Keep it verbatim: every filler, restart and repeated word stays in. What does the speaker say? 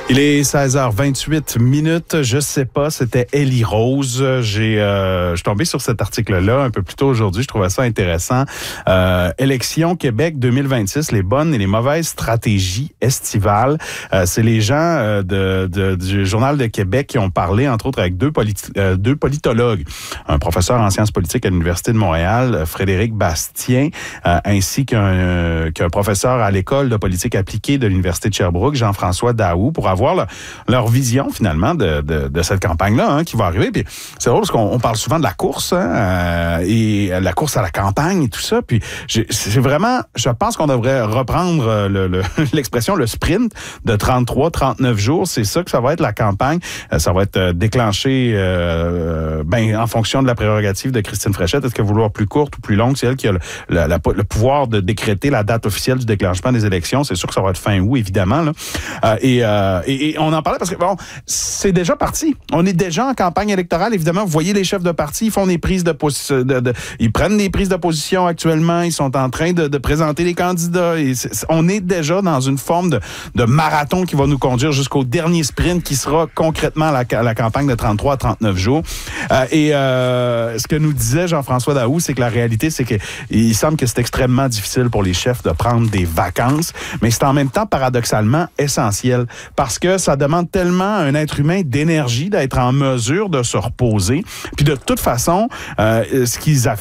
Il est seize heures vingt-huit minutes. Je sais pas, c'était Élie Rose. J'ai, euh, je suis tombé sur cet article-là un peu plus tôt aujourd'hui. Je trouvais ça intéressant. Euh, Élections Québec deux mille vingt-six, les bonnes et les mauvaises stratégies estivales. Euh, c'est les gens euh, de, de, du Journal de Québec qui ont parlé, entre autres, avec deux, politi- euh, deux politologues. Un professeur en sciences politiques à l'Université de Montréal, Frédéric Bastien, euh, ainsi qu'un, euh, qu'un professeur à l'École de politique appliquée de l'Université de Sherbrooke, Jean-François Daou, pour avoir leur, leur vision, finalement, de, de, de cette campagne-là hein, qui va arriver. Puis c'est drôle parce qu'on on parle souvent de la course hein, euh, et la course à la campagne et tout ça. Puis j'ai, c'est vraiment, je pense qu'on devrait reprendre le, le, l'expression, le sprint de trente-trois à trente-neuf jours. C'est ça que ça va être la campagne. Euh, ça va être déclenché euh, ben, en fonction de la prérogative de Christine Fréchette. Est-ce qu'elle va vouloir plus courte ou plus longue? C'est elle qui a le, le, la, le pouvoir de décréter la date officielle du déclenchement des élections. C'est sûr que ça va être fin août, évidemment. Là. Euh, et, euh, et, et on en parlait parce que, bon, c'est déjà parti. On est déjà en campagne électorale. Évidemment, vous voyez les chefs de parti, ils font des prises de position. De, de, ils prennent des prises de position actuellement. Ils sont en train de, de présenter les candidats. Et c'est, on est déjà dans une forme de, de marathon qui va nous conduire jusqu'au dernier sprint qui sera concrètement la, la campagne de trente-trois à trente-neuf jours. Euh, et euh, ce que nous disait Jean-François Daou, c'est que la réalité, c'est que il semble que c'est extrêmement difficile pour les chefs de prendre des vacances, mais c'est en même temps paradoxalement essentiel parce que ça demande tellement à un être humain d'énergie d'être en mesure de se reposer. Puis de toute façon, euh, ce qu'ils affirment